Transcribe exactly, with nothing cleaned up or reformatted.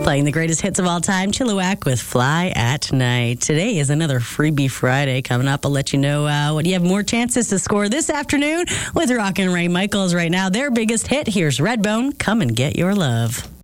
Playing the greatest hits of all time, Chilliwack with Fly at Night. Today is another Freebie Friday coming up. I'll let you know uh, what you have more chances to score this afternoon with Rock and Ray Michaels right now. Their biggest hit, here's Redbone, Come and Get Your Love.